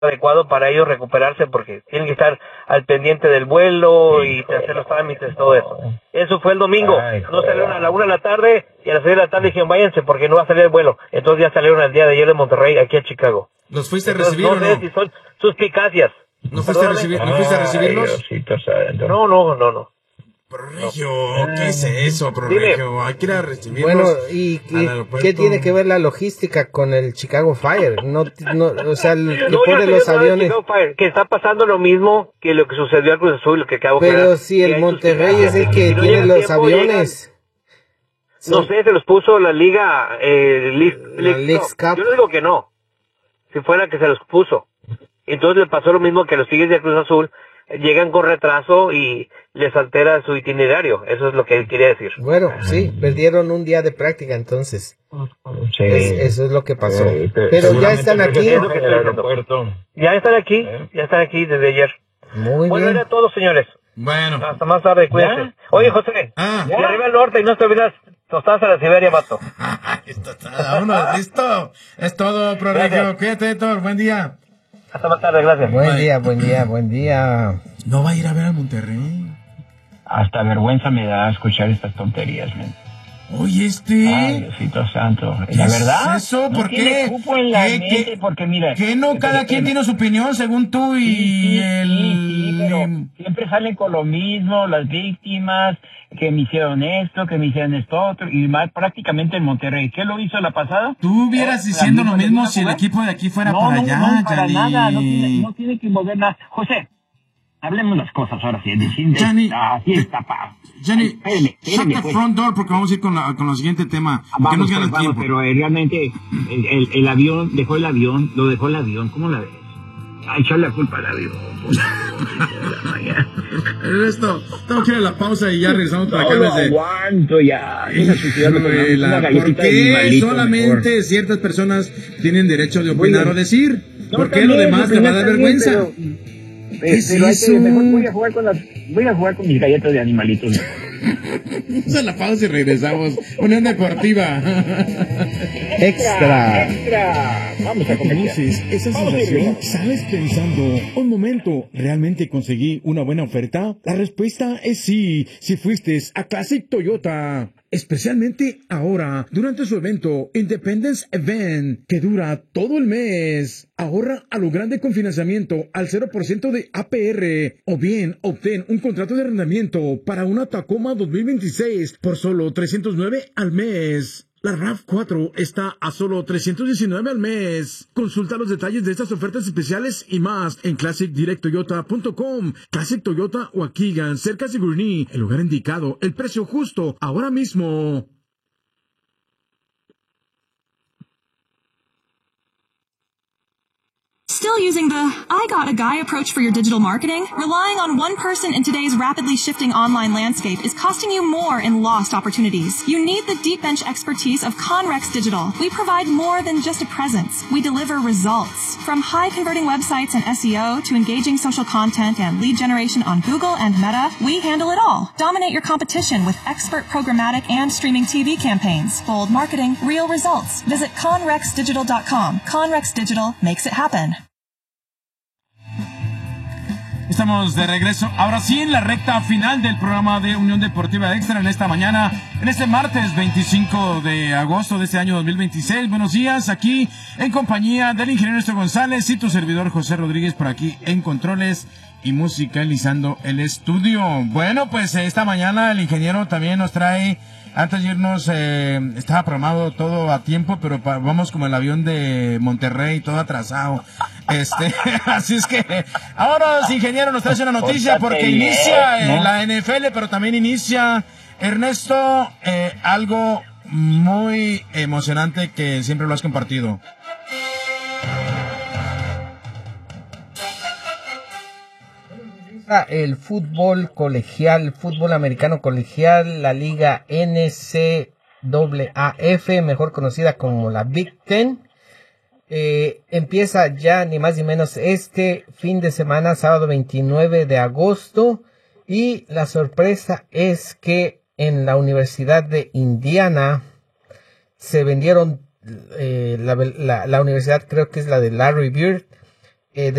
adecuado para ellos recuperarse, porque tienen que estar al pendiente del vuelo y hacer los trámites, todo eso. Eso fue el domingo. No salieron a la 1 de la tarde y a las 6 de la tarde dijeron váyanse porque no va a salir el vuelo. Entonces ya salieron el día de ayer de Monterrey aquí a Chicago. ¿Los fuiste a recibir o no? No sé si son suspicacias. ¿No fuiste a recibirlos? No. Proregio, ¿qué es eso, Proregio? Hay que ir a recibirlos. Bueno, ¿y qué tiene que ver la logística con el Chicago Fire? No, o sea, el equipo de los aviones... Que está pasando lo mismo que lo que sucedió al Cruz Azul, que acabo de... Pero si el Monterrey es el que tiene los aviones... No sé, se los puso la Liga... Leagues Cup. Yo no digo que no. Si fuera que se los puso. Entonces le pasó lo mismo que a los Tigres de Cruz Azul. Llegan con retraso y les altera su itinerario. Eso es lo que él quería decir. Bueno, sí, perdieron un día de práctica entonces. Sí. Eso es lo que pasó. Pero ya están aquí. Ya están aquí desde ayer. Muy bueno, bien. era todo, señores. Bueno. Hasta más tarde, cuídense. Oye, José, de arriba al norte y no te olvides, tostadas a la Siberia, mato. Vámonos, listo. Es todo, Proregio. Cuídate, Héctor. Buen día. Hasta más tarde, gracias. Buen día. ¿No va a ir a ver al Monterrey? Hasta vergüenza me da escuchar estas tonterías, men. Oye, Ay, Diosito santo. La verdad. ¿Eso? No ¿Por tiene qué? cupo en la mente, porque mira. ¿Qué no? Cada quien tiene su opinión, según tú y Sí, pero siempre salen con lo mismo, las víctimas, que me hicieron esto, que me hicieron esto otro, y más prácticamente en Monterrey. ¿Qué lo hizo la pasada? Tú hubieras diciendo lo mismo si el equipo de aquí fuera por allá, No, para nada, no tiene que mover nada. José, hablemos las cosas ahora sí. Así está, pa. Jenny, shut the front door porque vamos a ir con el siguiente tema. Porque nos gana el tiempo. Pero realmente el avión, lo dejó el avión. ¿Cómo la ves? A echarle la culpa al avión. Ernesto, tengo que ir a la pausa y ya regresamos para acá. Aguanto ya. ¿Por qué solamente ciertas personas tienen derecho de opinar o decir? ¿Por qué lo demás te va a dar vergüenza? Mejor voy a jugar con mis galletas de animalitos. Vamos a la pausa y regresamos. Unión Deportiva. Extra. Vamos a comer. ¿Conoces esa sensación? ¿Sabes pensando, un momento, ¿realmente conseguí una buena oferta? La respuesta es sí, si fuiste a Classic Toyota. Especialmente ahora, durante su evento Independence Event, que dura todo el mes. Ahorra a lo grande con financiamiento al 0% de APR. O bien, obtén un contrato de arrendamiento para una Tacoma 2026 por solo $309 al mes. La RAV4 está a solo $319 al mes. Consulta los detalles de estas ofertas especiales y más en ClassicDirectToyota.com. Classic Toyota Waukegan, cerca de Sigourney. El lugar indicado, el precio justo, ahora mismo. Still using the I got a guy approach for your digital marketing? Relying on one person in today's rapidly shifting online landscape is costing you more in lost opportunities. You need the deep bench expertise of Conrex Digital. We provide more than just a presence. We deliver results. From high converting websites and SEO to engaging social content and lead generation on Google and Meta, we handle it all. Dominate your competition with expert programmatic and streaming TV campaigns. Bold marketing, real results. Visit conrexdigital.com. Conrex Digital makes it happen. Estamos de regreso, ahora sí en la recta final del programa de Unión Deportiva Extra en esta mañana, en este martes 25 de agosto de este año 2026. Buenos días, aquí en compañía del ingeniero Ernesto González y tu servidor José Rodríguez por aquí en controles y musicalizando el estudio. Bueno, pues esta mañana el ingeniero también nos trae, antes de irnos, estaba programado todo a tiempo, pero vamos como el avión de Monterrey, todo atrasado. Así es que ahora ingeniero nos trae una noticia porque inicia la NFL, pero también inicia, Ernesto, algo muy emocionante que siempre lo has compartido. El fútbol colegial, fútbol americano colegial, la liga NCAAF, mejor conocida como la Big Ten. Empieza ya ni más ni menos este fin de semana, sábado 29 de agosto, y la sorpresa es que en la Universidad de Indiana se vendieron, la universidad creo que es la de Larry Bird, de